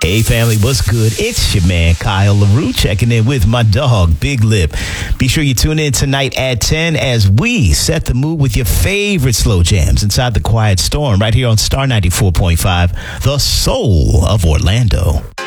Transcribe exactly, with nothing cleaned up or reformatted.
Hey family, what's good? It's your man Kyle LaRue checking in with my dog Big Lip. Be sure you tune in tonight at ten as we set the mood with your favorite slow jams inside the Quiet Storm right here on Star ninety-four point five, the soul of Orlando.